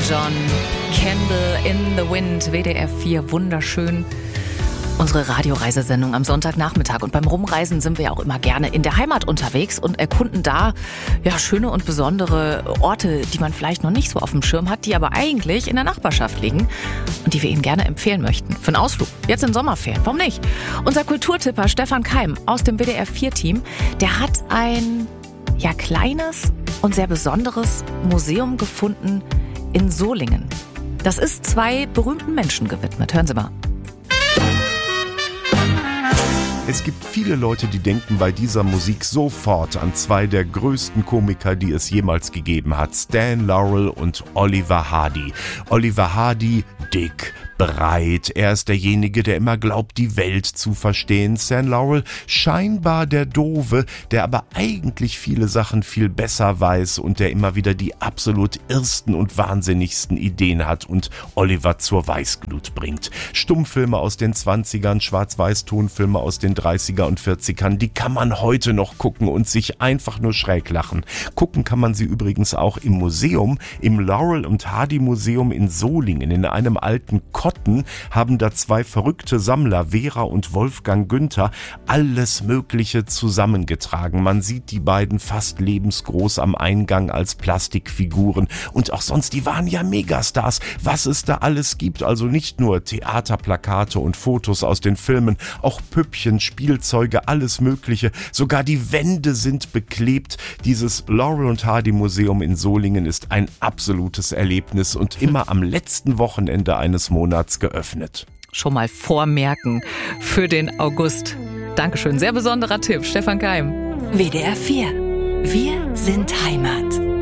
John, Candle in the Wind, WDR 4, wunderschön. Unsere Radioreisesendung am Sonntagnachmittag. Und beim Rumreisen sind wir ja auch immer gerne in der Heimat unterwegs und erkunden da ja schöne und besondere Orte, die man vielleicht noch nicht so auf dem Schirm hat, die aber eigentlich in der Nachbarschaft liegen und die wir Ihnen gerne empfehlen möchten. Für einen Ausflug, jetzt in Sommerferien, warum nicht? Unser Kulturtipper Stefan Keim aus dem WDR 4-Team, der hat ein kleines und sehr besonderes Museum gefunden in Solingen. Das ist 2 berühmten Menschen gewidmet. Hören Sie mal. Es gibt viele Leute, die denken bei dieser Musik sofort an 2 der größten Komiker, die es jemals gegeben hat. Stan Laurel und Oliver Hardy. Oliver Hardy, dick, breit. Er ist derjenige, der immer glaubt, die Welt zu verstehen. Stan Laurel, scheinbar der Doofe, der aber eigentlich viele Sachen viel besser weiß und der immer wieder die absolut irrsten und wahnsinnigsten Ideen hat und Oliver zur Weißglut bringt. Stummfilme aus den 20ern, Schwarz-Weiß-Tonfilme aus den 30er und 40ern, die kann man heute noch gucken und sich einfach nur schräg lachen. Gucken kann man sie übrigens auch im Museum, im Laurel und Hardy Museum in Solingen. In einem alten Kotten haben da 2 verrückte Sammler, Vera und Wolfgang Günther, alles Mögliche zusammengetragen. Man sieht die beiden fast lebensgroß am Eingang als Plastikfiguren. Und auch sonst, die waren ja Megastars, was es da alles gibt. Also nicht nur Theaterplakate und Fotos aus den Filmen, auch Püppchen, Spielzeuge, alles Mögliche. Sogar die Wände sind beklebt. Dieses Laurel und Hardy Museum in Solingen ist ein absolutes Erlebnis und immer am letzten Wochenende eines Monats geöffnet. Schon mal vormerken für den August. Dankeschön, sehr besonderer Tipp, Stefan Keim. WDR 4. Wir sind Heimat.